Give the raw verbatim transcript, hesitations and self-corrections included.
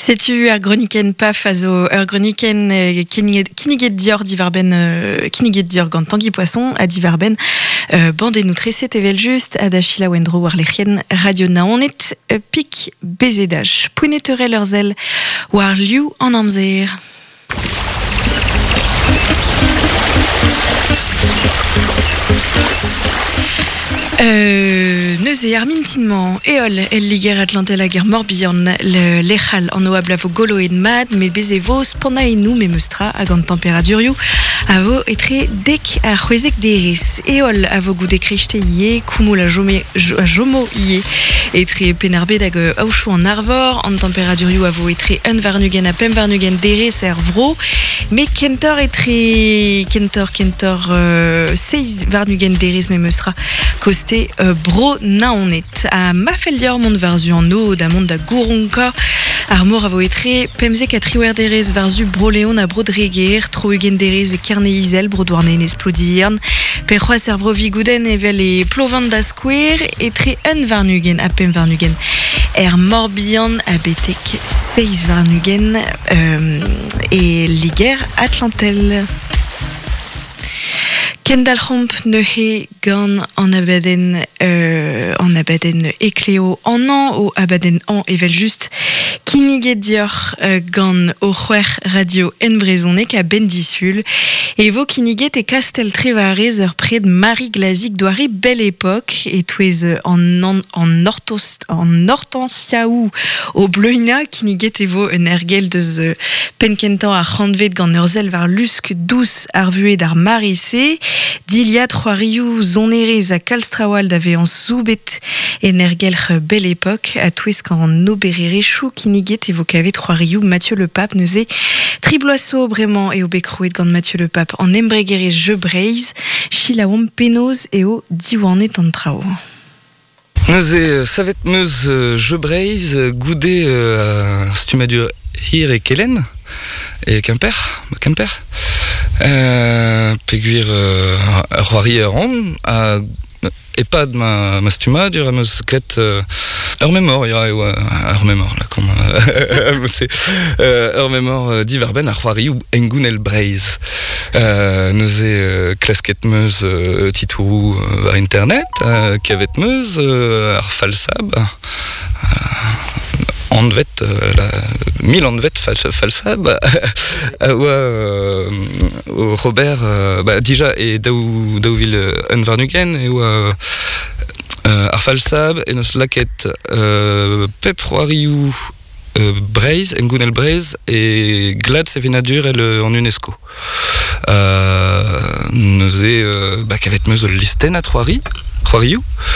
Sais-tu ar groniken paf a zo ur groniken euh, kiniget dior divarben euh, kiniget dior gant tangi poisson a divarben euh, bandennou treset evel just a da chila wendro war lec'hien radio naonet euh, pik bezedaj pouneterel ur zel war liou an amzer. Euh, neuze ar mintinman eol el liger atlantel hag ur morbihan le lechal an oa blavo golo et mad met beze voz pona enou me meustra hag an temperadurioù a vo etre dek a c'hwezek derez eol a vo goude krechte ie koumoul a, jome, a jomo ie etre penarbet hag aouchou an arvor an temperadurioù a vo etre un varnugen a pem varnugen derez er vro me kentor etre kentor kentor euh, seiz varnugen derez me meustra koste Uh, bro naonet a mafel dior mont varzu an o da mont da gouronka ar mor a vo etre pemzek a triwer derez varzu bro leon a bro dreger tro ugen derez e kerne izel bro douarnen esplodiern per c'hoaz er bro vigouden evel e plovan da skouer etre un varnugen a pem varnugen er morbihan a betek seiz varnugen euh, e liger atlantel. Kendall Romp neuhe gant an abaden euh, an abaden ekleo an an o abaden an evel just kiniget dior euh, gant o c'hwer radio en brezonek a bendisul e vo kiniget e kastel trevarez ur pred Marie Glazik doare belle époque et touez en an, en ortos en hortensiaou o bleuina kiniget e vo un ergel deus uh, penkentan a c'hantvet gant ur zel var lusk dous ar vuet ar marese Dilia troarioù zonerez a kalstrawal d'ave an soubet en ergelc'h belle époque a touez kan obererechou kiniget evo kavet troarioù Mathieu le Pape neuze tribloasso bremañ eo bekrouet gant Mathieu le Pape en embregerez je breiz chilaom penoz eo diwanet an trao. Neuze savet meus uh, je breiz uh, goude uh, stumadur hir e kelen e Quimper, Quimper. Euh, peguir euh, c'hoari ur an a epad ma, ma stumadur a meus klet euh, ur memor ya eo ur memor la kom ur memor divarben ar c'hoarioù engounel breiz euh, neuze euh, klasket meus euh, titourou euh, var internet euh, kavet meus euh, ar falsab euh, anvet euh, la mille anvet falsab a oa euh, Robert euh, bah, déjà et daou daouvil un varnugen et oa euh, ar falsab et nos laket euh, pep roarioù euh, breiz engounel breiz et glad sevenadur el en UNESCO euh, neuze euh, bah, kavet meus ul listen a troari troarioù